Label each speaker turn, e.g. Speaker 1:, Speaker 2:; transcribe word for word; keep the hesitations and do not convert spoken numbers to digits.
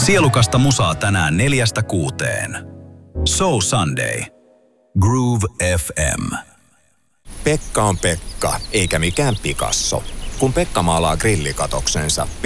Speaker 1: Sielukasta musaa tänään neljästä kuuteen. So Sunday. Groove F M.
Speaker 2: Pekka on Pekka, eikä mikään Picasso. Kun Pekka maalaa grillikatoksensa,